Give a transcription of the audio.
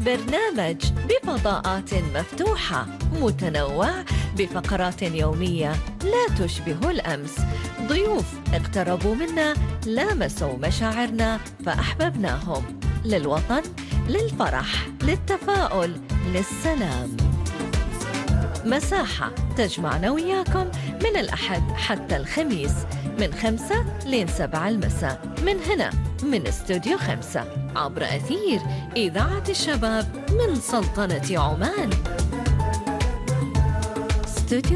برنامج بفضاءات مفتوحة متنوع بفقرات يومية لا تشبه الأمس. ضيوف اقتربوا منا، لامسوا مشاعرنا فأحببناهم. للوطن، للفرح، للتفاؤل، للسلام. مساحة تجمعنا وياكم من الأحد حتى الخميس من 5 لين 7 المساء، من هنا من استوديو 5 عبر أثير إذاعة الشباب من سلطنة عمان.